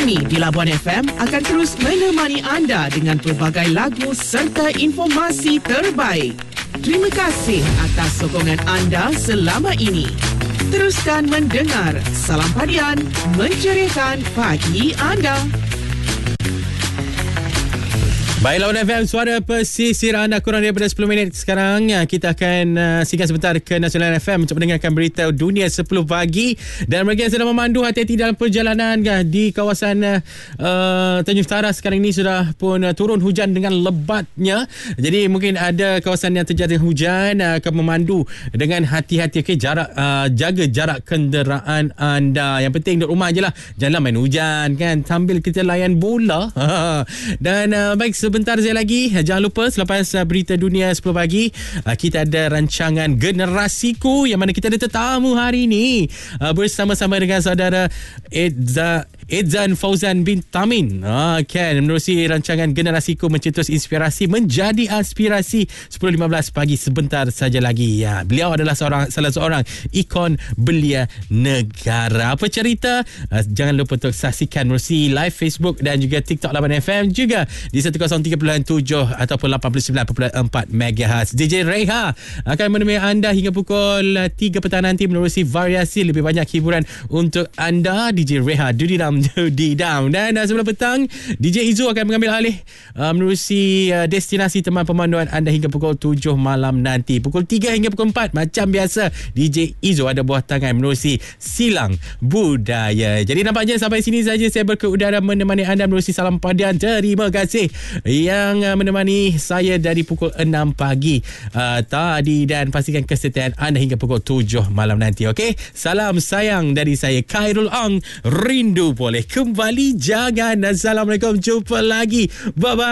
Kami di Labuan FM akan terus menemani anda dengan pelbagai lagu serta informasi terbaik. Terima kasih atas sokongan anda selama ini. Teruskan mendengar Salam Padian, menceriakan pagi anda. Baik, Lawan FM, suara pesisir anda kurang daripada 10 minit sekarang. Kita akan singgah sebentar ke Nasional FM untuk mendengarkan berita dunia 10 pagi. Dan bagi yang sedang memandu, hati-hati dalam perjalanan di kawasan Tanjung Sara sekarang ini sudah pun turun hujan dengan lebatnya. Jadi mungkin ada kawasan yang terjadi hujan, akan memandu dengan hati-hati. Okay, jaga jarak kenderaan anda. Yang penting duduk rumah je lah. Jangan main hujan kan, sambil kita layan bola. Dan baik, sebentar saya lagi, jangan lupa selepas berita dunia 10 pagi, kita ada rancangan Generasiku yang mana kita ada tetamu hari ini bersama-sama dengan saudara Edzan Fauzan bin Tamin. Kan menerusi rancangan Generasiku, mencetus inspirasi menjadi aspirasi. 10.15 pagi sebentar saja lagi. Beliau adalah salah seorang ikon belia negara. Apa cerita? Jangan lupa untuk saksikan menerusi live Facebook dan juga TikTok Laban FM, juga di 103.7 ataupun 89.4 MHz. DJ Reha akan menemani anda hingga pukul 3 petang nanti menerusi variasi lebih banyak hiburan untuk anda. DJ Reha, do di down. Dan sebelum petang, DJ Izu akan mengambil alih menerusi destinasi teman pemanduan anda hingga pukul 7 malam nanti. Pukul 3 hingga pukul 4 macam biasa, DJ Izu ada buah tangan menerusi Silang Budaya. Jadi nampaknya sampai sini saja saya berkeudara menemani anda menerusi Salam Padian. Terima kasih yang menemani saya dari pukul 6 pagi tadi, dan pastikan kesetiaan anda hingga pukul 7 malam nanti. Okey, salam sayang dari saya, Khairul Ang. Rindu boleh kembali jangan. Assalamualaikum, jumpa lagi, bye bye.